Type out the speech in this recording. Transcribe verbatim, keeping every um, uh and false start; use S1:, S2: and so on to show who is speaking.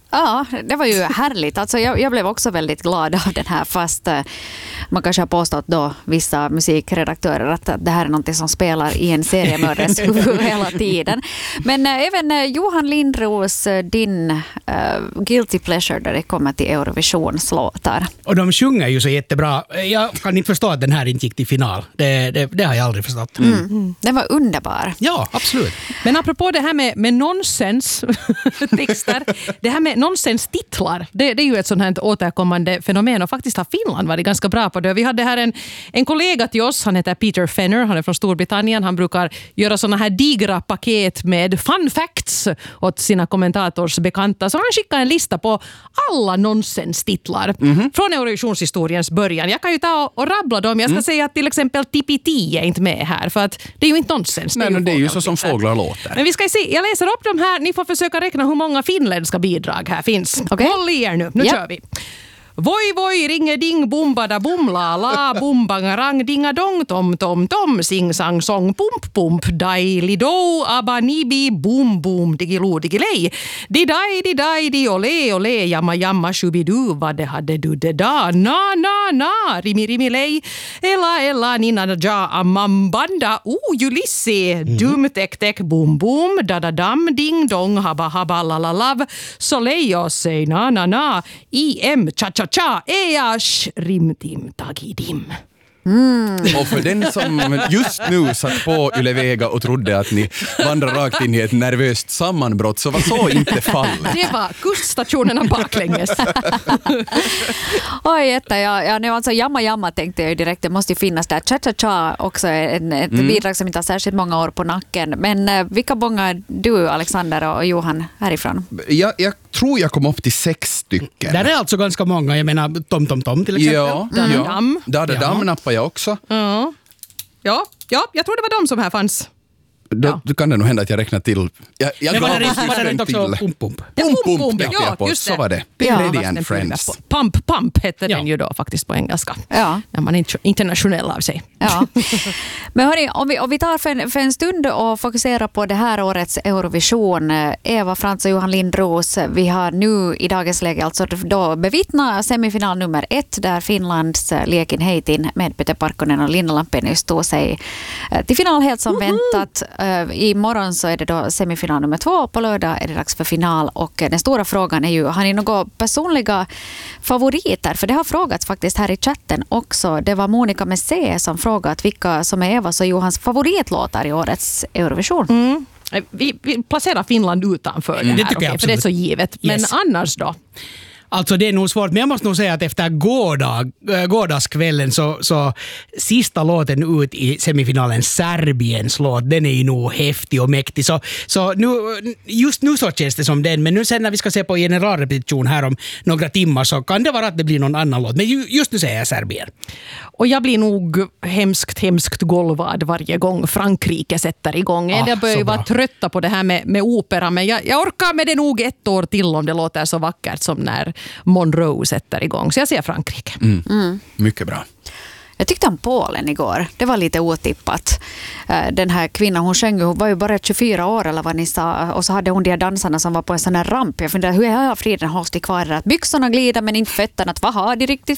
S1: Ja, det var ju härligt. Alltså jag, jag blev också väldigt glad av den här, fast eh, man kanske har påstått då vissa musikredaktörer att det här är något som spelar i en seriemördares huvud hela tiden. Men eh, även eh, Johan Lindros, eh, din eh, Guilty Pleasure där det kommer till Eurovisionslåtar.
S2: Och de sjunger ju så jättebra. Jag kan inte förstå att den här inte gick till final. Det, det, det har jag aldrig förstått.
S1: Mm. Mm. Den var underbar.
S2: Ja, absolut.
S3: Men apropå det här med, med nonsens texter, det här med nonsens-titlar, det, det är ju ett sånt här återkommande fenomen, och faktiskt har Finland varit ganska bra på det. Vi hade här en, en kollega till oss, han heter Peter Fenner, han är från Storbritannien, han brukar göra såna här digra paket med fun facts åt sina kommentatorsbekanta, så han skickar en lista på alla nonsens-titlar mm-hmm. från Eurovisionshistoriens början. Jag kan ju ta och, och rabbla dem. Jag ska mm. säga att till exempel Tippi är inte med här, för att det är ju inte nonsens.
S4: Nej,
S3: det är ju,
S4: det är ju så som fåglar låter.
S3: Men vi ska se, jag läser upp de här, ni får försöka räkna hur många finländska bidrag här finns.
S1: Okay.
S3: Håll i er nu, nu
S1: yep.
S3: kör vi. Voi voi ringe ding bumba da bumla la bumbanga rang dinga dong tom tom tom sing sang song pump pump dai li do abanibi boom boom digilo digilei di dai di dai di ole ole jamma jamma shubidu vad det hade du det da na na na rimi rimi lei ella ella nina ja amambanda o Ulyssi mm. dum tek tek boom boom da da dam ding dong haba haba la la lav soleil say na na na im cha cha cha eash rim tim tagidim.
S1: Mm.
S4: Och för den som just nu satt på Yle Vega och trodde att ni vandrar rakt in i ett nervöst sammanbrott, så var så inte fallet.
S3: Det var kuststationerna baklänges.
S1: Oj, jätte, ja, ja, nej, alltså jamma jamma tänkte jag ju direkt, det måste ju finnas där. Cha-cha-cha också en, ett mm. bidrag som inte har särskilt många år på nacken. Men eh, vilka bångar du, Alexander och Johan, härifrån?
S4: Jag, jag tror jag kom upp till sex stycken.
S2: Där är alltså ganska många, jag menar Tom Tom Tom till exempel.
S4: Ja,
S3: mm.
S4: ja.
S3: Dam.
S4: Dada Dam ja. nappar jag också.
S3: Ja. ja, ja, jag tror det var de som här fanns.
S4: Då,
S3: ja.
S4: då kan det nog hända att jag räknar till. Jag, jag
S2: Men var det,
S4: gav
S2: var det rätt också
S4: till.
S2: pump pump?
S3: Ja,
S4: Pump
S3: pump,
S4: pump,
S3: pump,
S4: ja,
S3: ja,
S4: på.
S3: just
S4: Så
S3: det.
S4: var det.
S1: Ja.
S4: Lady and Friends.
S3: Pump pump hette
S2: ja.
S3: den ju då faktiskt på engelska.
S1: Ja.
S3: När man är internationell av sig.
S1: Ja. Men hörni, om vi, om vi tar för en, för en stund och fokuserar på det här årets Eurovision. Eva Frans och Johan Lindros, vi har nu i dagens läge alltså då bevittna semifinal nummer ett där Finlands Liekin Heitin med Peter Parkkonen och Linna Lampenius stod sig till final helt som mm-hmm. väntat. Imorgon så är det då semifinal nummer två, på lördag är det dags för final, och den stora frågan är ju, har ni några personliga favoriter? För det har frågats faktiskt här i chatten också. Det var Monica med C som frågat vilka som är Evas och Johans favoritlåtar i årets Eurovision.
S3: Mm. Vi, vi placerar Finland utanför mm. det här,
S2: det tycker jag
S3: okay, för det är så givet. Men
S2: yes.
S3: annars då?
S2: Alltså det är nog svårt, men jag måste nog säga att efter gårdag, gårdagskvällen så, så sista låten ut i semifinalen, Serbiens låt, den är ju nog häftig och mäktig. Så, så nu, just nu så känns det som den, men nu sen när vi ska se på generalrepetition här om några timmar så kan det vara att det blir någon annan låt. Men just nu säger jag Serbien.
S3: Och jag blir nog hemskt, hemskt golvad varje gång Frankrike sätter igång. Ah, jag börjar ju vara trötta på det här med, med opera, men jag, jag orkar med det nog ett år till om det låter så vackert som när Monroe sätter igång. Så jag ser Frankrike.
S4: Mm. Mm. Mycket bra.
S1: Jag tyckte om Polen igår. Det var lite otippat. Den här kvinnan, hon sjöng, hon var ju bara tjugofyra år eller vad ni sa. Och så hade hon de dansarna som var på en sån här ramp. Jag funderar, hur är friden hålls de kvar där? Att byxorna glider men inte fötterna. Att vad har de riktigt